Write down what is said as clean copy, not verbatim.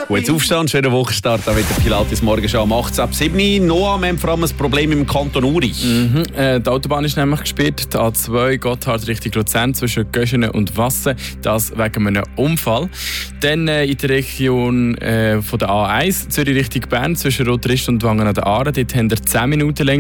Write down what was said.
Gutes Aufstehen, schönen Wochenstart mit der Pilates morgen schon um 18 ab 7 Uhr. Noah, wir haben vor allem ein Problem im Kanton Uri. Die Autobahn ist nämlich gesperrt, die A2 Gotthard Richtung Luzern zwischen Göschenen und Wassen, das wegen einem Unfall. Dann in der Region von der A1 Zürich Richtung Bern zwischen Rotrist und Wangen an der Aare, dort haben wir 10 Minuten länger